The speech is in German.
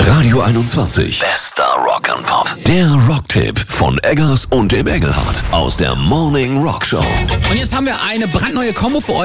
Radio 21. Bester Rock and Pop. Der Rocktipp von Eggers und dem Engelhardt aus der Morning Rock Show. Und jetzt haben wir eine brandneue Kombo für euch.